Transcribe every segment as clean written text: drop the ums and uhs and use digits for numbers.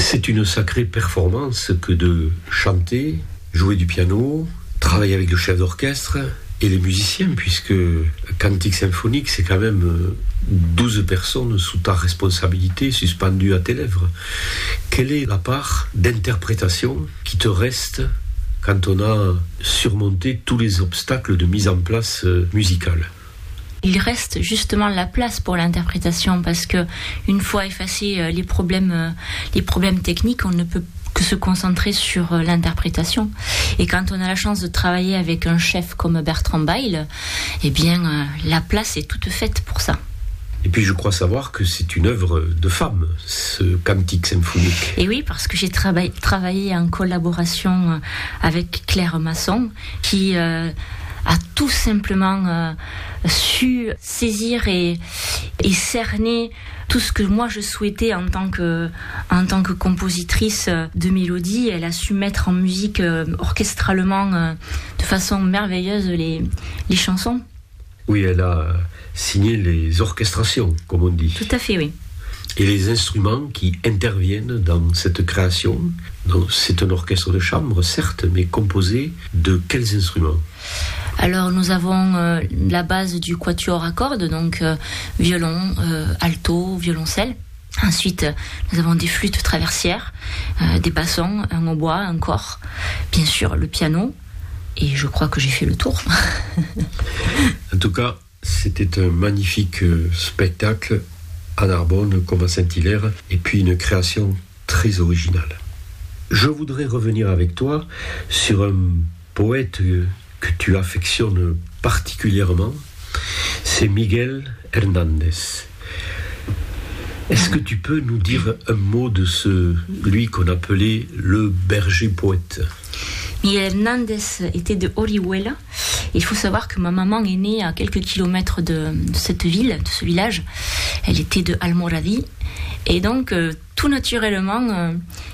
C'est une sacrée performance que de chanter, jouer du piano, travailler avec le chef d'orchestre et les musiciens, puisque Cantique symphonique, c'est quand même 12 personnes sous ta responsabilité, suspendues à tes lèvres. Quelle est la part d'interprétation qui te reste quand on a surmonté tous les obstacles de mise en place musicale ? Il reste justement la place pour l'interprétation, parce que une fois effacés les problèmes techniques, on ne peut que se concentrer sur l'interprétation. Et quand on a la chance de travailler avec un chef comme Bertrand Bail, eh bien la place est toute faite pour ça. Et puis je crois savoir que c'est une œuvre de femme, ce cantique symphonique. Et oui, parce que j'ai travaillé en collaboration avec Claire Masson, qui a tout simplement su saisir et cerner tout ce que moi je souhaitais en tant que compositrice de mélodie. Elle a su mettre en musique orchestralement de façon merveilleuse les chansons. Oui, elle a signé les orchestrations, comme on dit. Tout à fait, oui. Et les instruments qui interviennent dans cette création. Donc, c'est un orchestre de chambre, certes, mais composé de quels instruments ? Alors nous avons la base du quatuor à cordes, donc violon, alto, violoncelle. Ensuite, nous avons des flûtes traversières, des bassons, un hautbois, un cor, bien sûr le piano, et je crois que j'ai fait le tour. En tout cas, c'était un magnifique spectacle à Narbonne comme à Saint-Hilaire, et puis une création très originale. Je voudrais revenir avec toi sur un poète que tu affectionnes particulièrement, c'est Miguel Hernández. Est-ce que tu peux nous dire un mot de lui qu'on appelait le berger poète ? Miguel Hernández était de Orihuela. Il faut savoir que ma maman est née à quelques kilomètres de cette ville, de ce village. Elle était de Almoradí. Et donc, tout naturellement,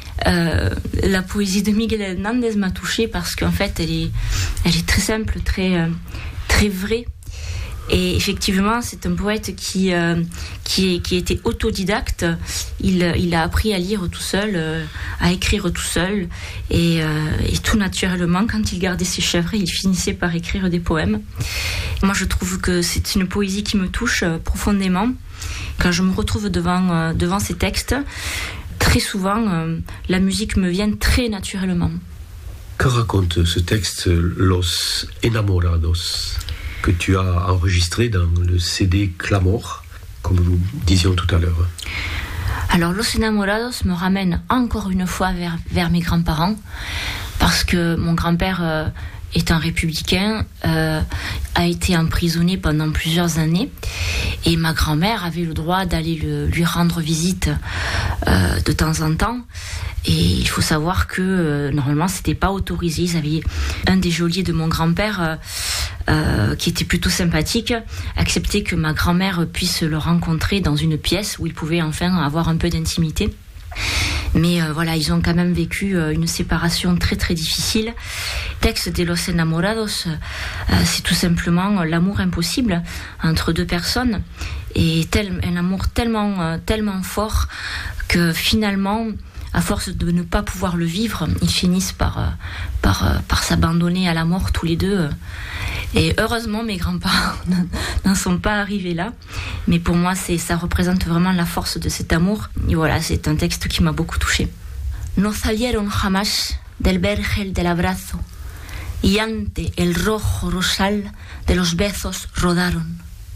la poésie de Miguel Hernández m'a touchée parce qu'en fait, elle est très simple, très vraie. Et effectivement, c'est un poète qui était autodidacte. Il a appris à lire tout seul, à écrire tout seul, et tout naturellement, quand il gardait ses chèvres, il finissait par écrire des poèmes. Moi, je trouve que c'est une poésie qui me touche profondément. Quand je me retrouve devant ces textes, très souvent, la musique me vient très naturellement. Que raconte ce texte Los Enamorados, que tu as enregistré dans le CD Clamor, comme nous disions tout à l'heure? Alors, Los Enamorados me ramène encore une fois vers mes grands-parents, parce que mon grand-père est un républicain, a été emprisonné pendant plusieurs années, et ma grand-mère avait le droit d'aller lui rendre visite de temps en temps. Et il faut savoir que normalement c'était pas autorisé. Ils avaient un des geôliers de mon grand-père qui était plutôt sympathique, accepté que ma grand-mère puisse le rencontrer dans une pièce où il pouvait enfin avoir un peu d'intimité. Mais voilà, ils ont quand même vécu une séparation très très difficile. Le texte de Los Enamorados, c'est tout simplement l'amour impossible entre deux personnes, et un amour tellement fort que finalement, à force de ne pas pouvoir le vivre, ils finissent par s'abandonner à la mort tous les deux. Et heureusement, mes grands-parents n'en sont pas arrivés là. Mais pour moi, ça représente vraiment la force de cet amour. Et voilà, c'est un texte qui m'a beaucoup touchée. No salieron jamás del vergel del abrazo, y ante el rojo rosal de los besos rodaron.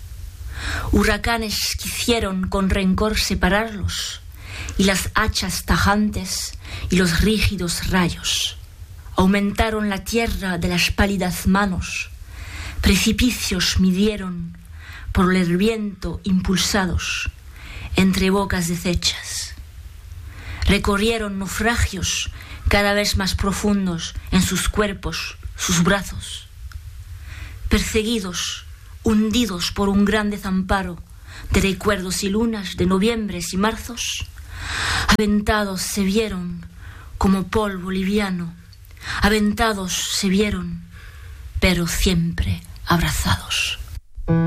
Huracanes quisieron con rencor separarlos, y las hachas tajantes y los rígidos rayos aumentaron la tierra de las pálidas manos, precipicios midieron por el viento impulsados entre bocas deshechas, recorrieron naufragios cada vez más profundos en sus cuerpos, sus brazos, perseguidos, hundidos por un gran desamparo de recuerdos y lunas de noviembres y marzos, aventados se vieron como polvo liviano, aventados se vieron, pero siempre abrazados.